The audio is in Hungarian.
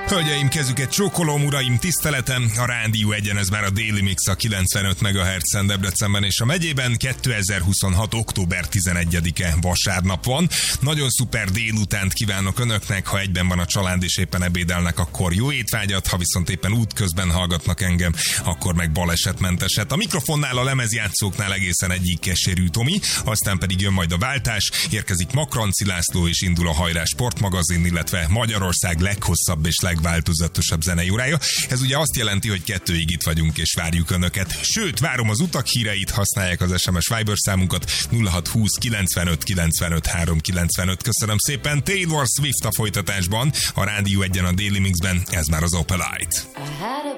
Hölgyeim, kezüket csókolom, uraim, tiszteletem! A Rádió Egyen, ez már a Daily Mix a 95 MHz-en Debrecenben és a megyében. 2026. október 11-e vasárnap van. Nagyon szuper délutánt kívánok önöknek, ha egyben van a család és éppen ebédelnek, akkor jó étvágyat, ha viszont éppen útközben hallgatnak engem, akkor meg balesetmenteset. A mikrofonnál, a lemezjátszóknál egészen egyik keserű Tomi, aztán pedig jön majd a váltás, érkezik Makranci László és indul a Hajrá sportmagazin, illetve Magyarország leghosszabb és legváltozatosabb zenei órája. Ez ugye azt jelenti, hogy 2-ig itt vagyunk és várjuk önöket. Sőt, várom az utak híreit, használják az SMS Viber számunkat 0620 95 95 395. Köszönöm szépen. Taylor Swift a folytatásban, a Rádió Egyen a Daily Mixben, ez már az Opelite. I had a